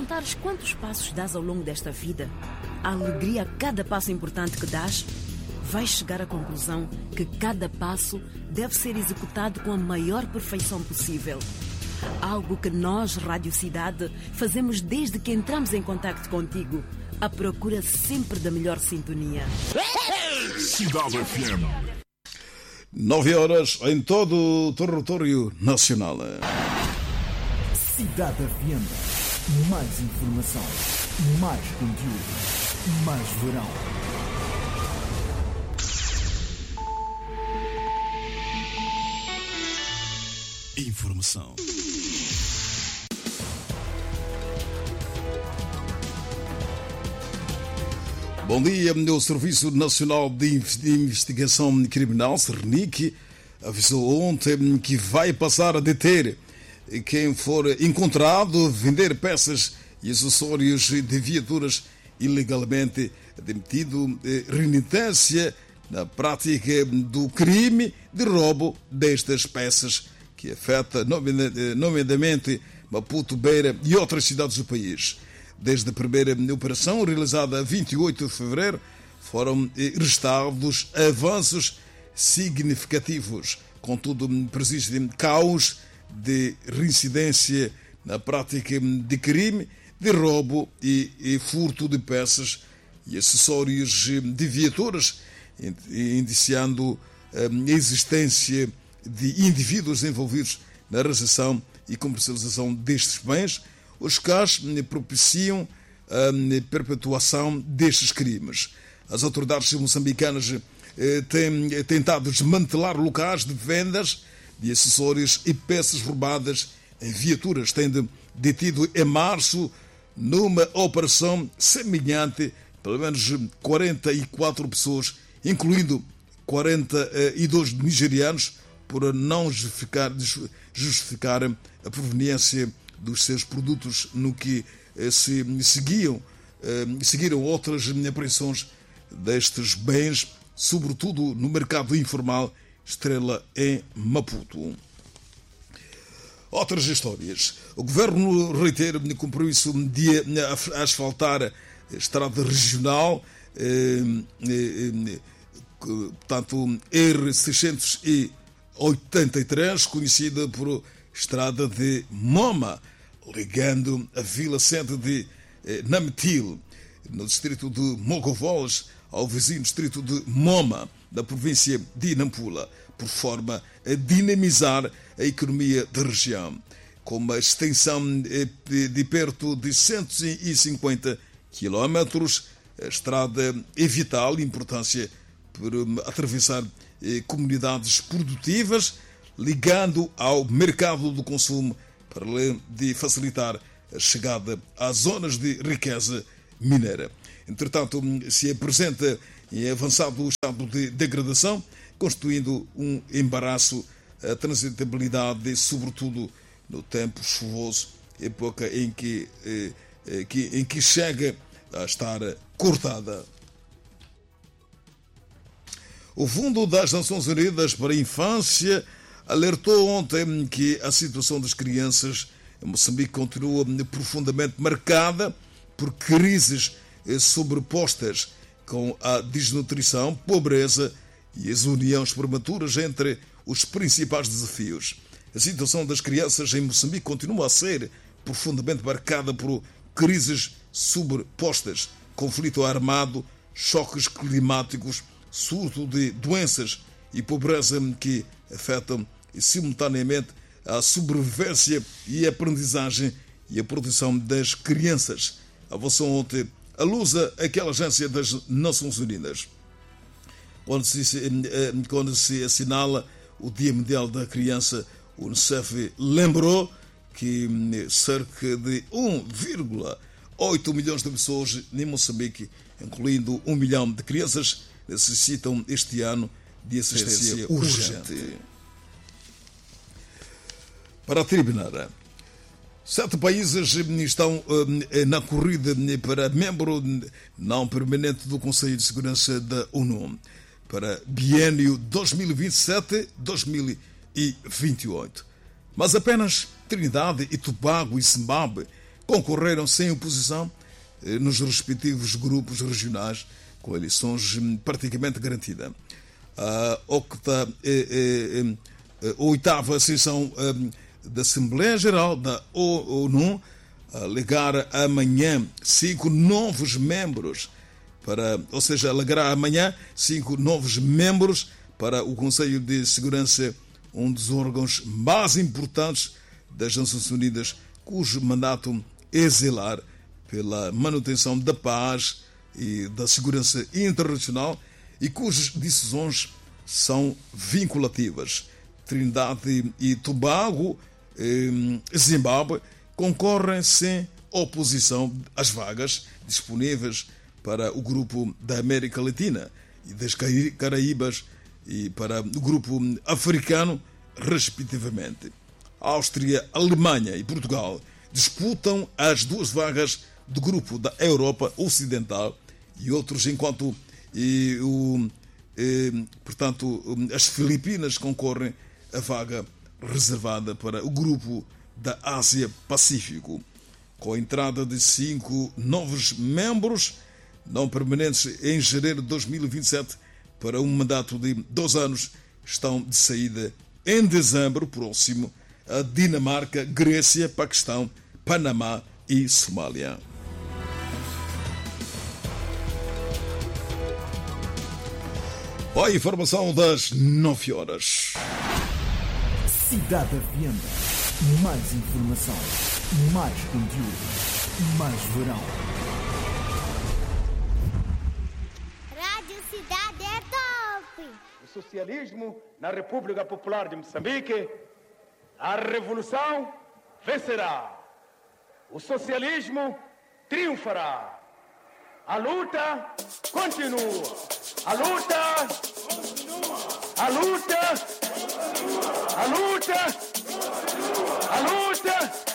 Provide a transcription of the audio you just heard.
contares quantos passos dás ao longo desta vida, a alegria a cada passo importante que dás, vais chegar à conclusão que cada passo deve ser executado com a maior perfeição possível. Algo que nós, Rádio Cidade, fazemos desde que entramos em contacto contigo, à procura sempre da melhor sintonia. Cidade FM. 9 horas em todo o território nacional. Cidade FM. Mais informação, mais conteúdo, mais verão. Informação. Bom dia. O Serviço Nacional de Investigação Criminal, SERNIC, avisou ontem que vai passar a deter quem for encontrado vender peças e acessórios de viaturas ilegalmente, demitido renitência na prática do crime de roubo destas peças, que afeta nomeadamente Maputo, Beira e outras cidades do país. Desde a primeira operação, realizada a 28 de fevereiro, foram registrados avanços significativos. Contudo, persiste caos de reincidência na prática de crime, de roubo e furto de peças e acessórios de viaturas, indiciando a existência de indivíduos envolvidos na recepção e comercialização destes bens, os quais propiciam a perpetuação destes crimes. As autoridades moçambicanas têm tentado desmantelar locais de vendas de acessórios e peças roubadas em viaturas, tendo detido em março, numa operação semelhante, pelo menos 44 pessoas, incluindo 42 nigerianos, por não justificar a proveniência dos seus produtos, no que seguiram outras apreensões destes bens, sobretudo no mercado informal Estrela em Maputo. Outras histórias. O governo reitera o compromisso de asfaltar a estrada regional, portanto, R683, conhecida por Estrada de Moma, ligando a vila-sede de Nametil, no distrito de Mogovoles, ao vizinho distrito de Moma, da província de Nampula, por forma a dinamizar a economia da região. Com uma extensão de perto de 150 quilómetros, a estrada é vital importância por atravessar comunidades produtivas, ligando ao mercado do consumo, para além de facilitar a chegada às zonas de riqueza mineira. Entretanto, se apresenta em avançado estado de degradação, constituindo um embaraço a transitabilidade, sobretudo no tempo chuvoso, época em que chega a estar cortada. O Fundo das Nações Unidas para a Infância alertou ontem que a situação das crianças em Moçambique continua profundamente marcada por crises sobrepostas, com a desnutrição, pobreza e as uniões prematuras entre os principais desafios. A situação das crianças em Moçambique continua a ser profundamente marcada por crises sobrepostas, conflito armado, choques climáticos, surto de doenças e pobreza que afetam simultaneamente a sobrevivência e a aprendizagem e a proteção das crianças. Avançou ontem a Lusa, aquela agência das Nações Unidas, quando se assinala o Dia Mundial da Criança. O Unicef lembrou que cerca de 1,8 milhões de pessoas em Moçambique, incluindo 1 milhão de crianças, necessitam este ano de assistência urgente. Para terminar, 7 países estão na corrida para membro não permanente do Conselho de Segurança da ONU para biênio 2027-2028. Mas apenas Trinidade e Tobago e Zimbábue concorreram sem oposição nos respectivos grupos regionais, com eleições praticamente garantidas. A oitava sessão da Assembleia Geral da ONU alegará amanhã 5 novos membros alegará amanhã 5 novos membros para o Conselho de Segurança, um dos órgãos mais importantes das Nações Unidas, cujo mandato é zelar pela manutenção da paz e da segurança internacional e cujas decisões são vinculativas. Trindade e Tobago, Zimbábue, concorrem sem oposição às vagas disponíveis para o grupo da América Latina e das Caraíbas e para o grupo africano, respectivamente. A Áustria, Alemanha e Portugal disputam as 2 vagas do grupo da Europa Ocidental e outros, enquanto as Filipinas concorrem à vaga reservada para o grupo da Ásia-Pacífico. Com a entrada de 5 novos membros não permanentes em janeiro de 2027 para um mandato de 2 anos, estão de saída em dezembro próximo a Dinamarca, Grécia, Paquistão, Panamá e Somália. A informação das 9 horas. Cidade FM. Mais informação, mais conteúdo, mais verão. Rádio Cidade é top! O socialismo na República Popular de Moçambique, a revolução vencerá. O socialismo triunfará. A luta continua. A luta continua. A luta